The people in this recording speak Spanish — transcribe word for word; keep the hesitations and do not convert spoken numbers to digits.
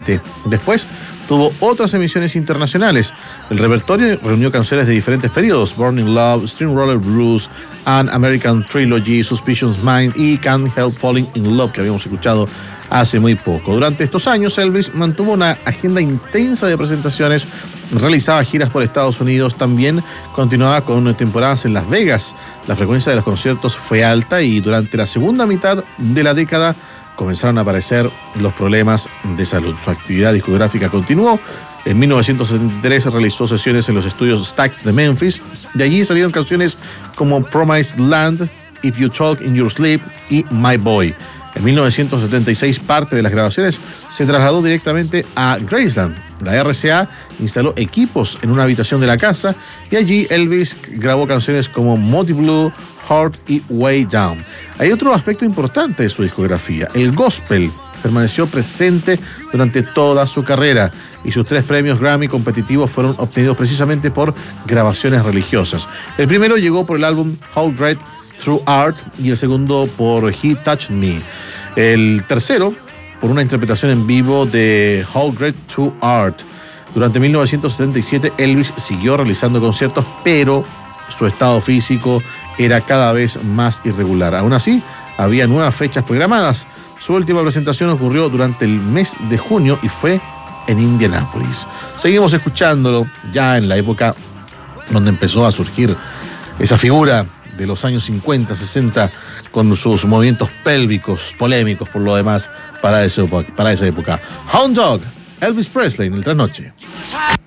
veinte. Después tuvo otras emisiones internacionales. El repertorio reunió canciones de diferentes periodos: Burning Love, Steamroller Blues, An American Trilogy, Suspicious Mind y Can't Help Falling in Love, que habíamos escuchado hace muy poco. Durante estos años, Elvis mantuvo una agenda intensa de presentaciones, realizaba giras por Estados Unidos, también continuaba con temporadas en Las Vegas. La frecuencia de los conciertos fue alta y durante la segunda mitad de la década comenzaron a aparecer los problemas de salud. Su actividad discográfica continuó. En mil novecientos setenta y tres realizó sesiones en los estudios Stax de Memphis. De allí salieron canciones como Promised Land, If You Talk in Your Sleep y My Boy. En mil novecientos setenta y seis, parte de las grabaciones se trasladó directamente a Graceland. La R C A instaló equipos en una habitación de la casa y allí Elvis grabó canciones como Moody Blue, Heart y Way Down. Hay otro aspecto importante de su discografía: el gospel permaneció presente durante toda su carrera y sus tres premios Grammy competitivos fueron obtenidos precisamente por grabaciones religiosas. El primero llegó por el álbum How Great Through Art y el segundo por He Touched Me. El tercero por una interpretación en vivo de How Great Through Art. Durante mil novecientos setenta y siete Elvis siguió realizando conciertos, pero su estado físico era cada vez más irregular. Aún así, había nuevas fechas programadas. Su última presentación ocurrió durante el mes de junio y fue en Indianápolis. Seguimos escuchándolo ya en la época donde empezó a surgir esa figura de los años cincuenta, sesenta, con sus movimientos pélvicos, polémicos por lo demás, para esa época. Para esa época. Hound Dog, Elvis Presley en el Trasnoche.